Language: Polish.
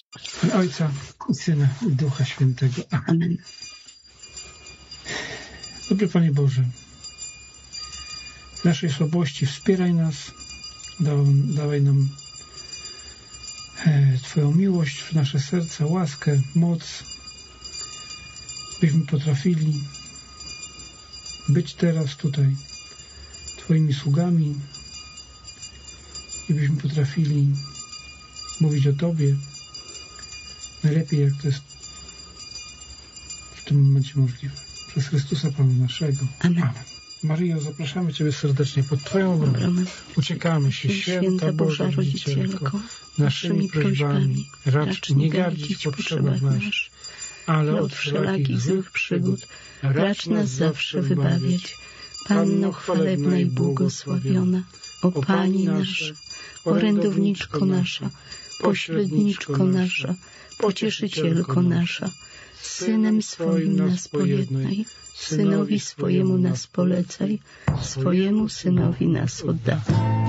Ojca i Syna i Ducha Świętego. Amen. Dobry Panie Boże, w naszej słabości wspieraj nas, dawaj nam Twoją miłość w nasze serca, łaskę, moc, byśmy potrafili być teraz tutaj Twoimi sługami i byśmy potrafili mówić o Tobie najlepiej, jak to jest w tym momencie możliwe. Przez Chrystusa Pana naszego. Amen. Amen. Maryjo, zapraszamy Ciebie serdecznie pod Twoją obronę. Uciekamy się, Święta Boża Rodzicielko, naszymi prośbami. Racz nie gardzić w potrzebach naszych, ale od wszelakich złych przygód racz nas zawsze wybawiać. Panno chwalebna i błogosławiona, o Pani nasza, orędowniczko nasza, pośredniczko nasza, pocieszycielko nasza, z Synem swoim nas pojednaj, Synowi swojemu nas polecaj, swojemu Synowi nas oddawaj.